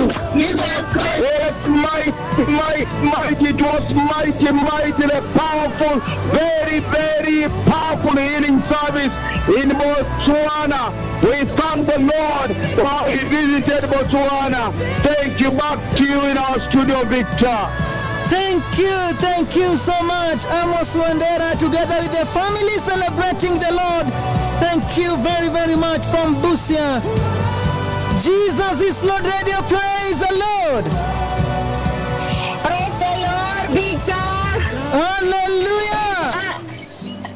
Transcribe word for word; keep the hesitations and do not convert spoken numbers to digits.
Yes, mighty, mighty, mighty. It was mighty, mighty, powerful, very, very powerful healing service in Botswana. We thank the Lord for how He visited Botswana. Thank you. Back to you in our studio, Victor. Thank you, thank you so much, Amos Wandera, together with the family celebrating the Lord. Thank you very, very much from Busia. Jesus is Lord Radio. Praise the Lord. Praise the Lord, Victor. Hallelujah.